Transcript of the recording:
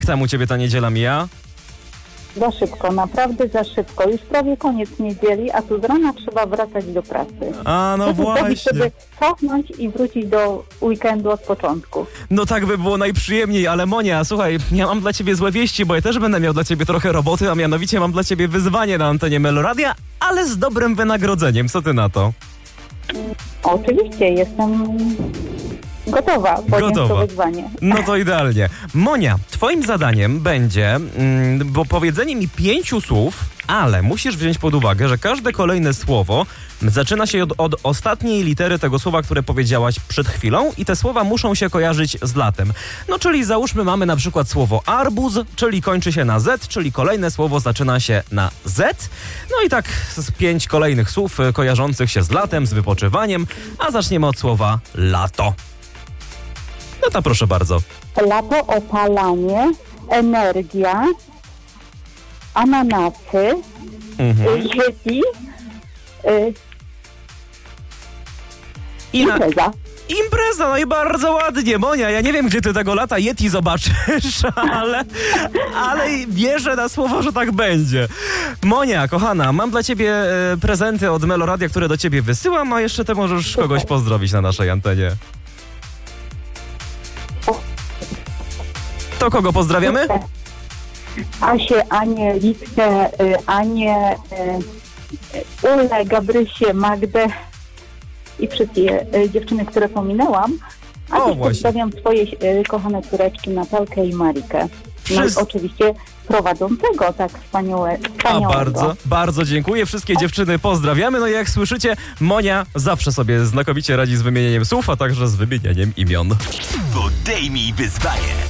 Tam u ciebie ta niedziela mija? Za szybko, naprawdę za szybko. Już prawie koniec niedzieli, a tu z rana trzeba wracać do pracy. A, no właśnie. Żeby cofnąć i wrócić do weekendu od początku. No tak by było najprzyjemniej, ale Monia, słuchaj, ja mam dla ciebie złe wieści, bo ja też będę miał dla ciebie trochę roboty, a mianowicie mam dla ciebie wyzwanie na antenie Meloradia, ale z dobrym wynagrodzeniem. Co ty na to? Oczywiście, jestem gotowa podjąć to wyzwanie. No to idealnie. Monia, twoim zadaniem będzie bo powiedzenie mi 5 słów, ale musisz wziąć pod uwagę, że każde kolejne słowo zaczyna się od ostatniej litery tego słowa, które powiedziałaś przed chwilą i te słowa muszą się kojarzyć z latem. No czyli załóżmy mamy na przykład słowo arbuz, czyli kończy się na Z, czyli kolejne słowo zaczyna się na Z. No i tak z 5 kolejnych słów kojarzących się z latem, z wypoczywaniem, a zaczniemy od słowa lato. No to proszę bardzo. Lato, opalanie, energia, ananasy, Yeti, impreza. Impreza, no i bardzo ładnie, Monia. Ja nie wiem, gdzie ty tego lata Yeti zobaczysz, ale wierzę na słowo, że tak będzie. Monia, kochana, mam dla ciebie prezenty od Meloradia, które do ciebie wysyłam, a jeszcze ty możesz kogoś pozdrowić na naszej antenie. To kogo pozdrawiamy? Asię, Anię, Litkę, Anię, Ulę, Gabrysię, Magdę i wszystkie dziewczyny, które pominęłam. A też pozdrawiam swoje kochane córeczki Natalkę i Marikę. No i oczywiście prowadzącego tak wspaniałego. Bardzo dziękuję. Wszystkie dziewczyny pozdrawiamy. No i jak słyszycie, Monia zawsze sobie znakomicie radzi z wymienieniem słów, a także z wymienieniem imion. Podejmij wyzwanie.